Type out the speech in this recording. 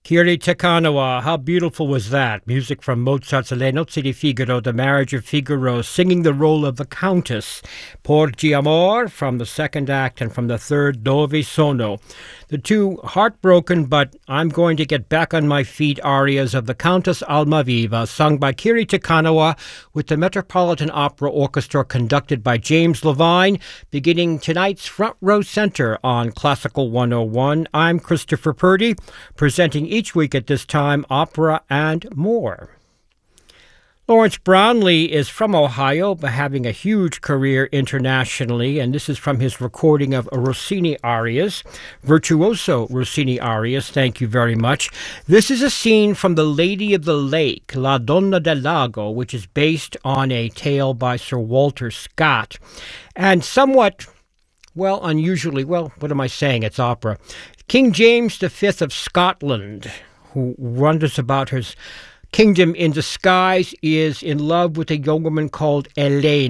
Kiri Te Kanawa, how beautiful was that? Music from Mozart's Le Nozze di Figaro, The Marriage of Figaro, singing the role of the Countess. Porgi Amor from the second act and from the third Dove Sono. The two heartbroken but I'm going to get back on my feet arias of the Countess Almaviva, sung by Kiri Te Kanawa with the Metropolitan Opera Orchestra conducted by James Levine, beginning tonight's Front Row Center on Classical 101. I'm Christopher Purdy, presenting each week at this time opera and more. Lawrence Brownlee is from Ohio, but having a huge career internationally, and this is from his recording of Rossini arias, virtuoso Rossini arias, thank you very much. This is a scene from The Lady of the Lake, La Donna del Lago, which is based on a tale by Sir Walter Scott, and somewhat, unusually, what am I saying? It's opera. King James V of Scotland, who wonders about his kingdom in disguise, is in love with a young woman called Elaine.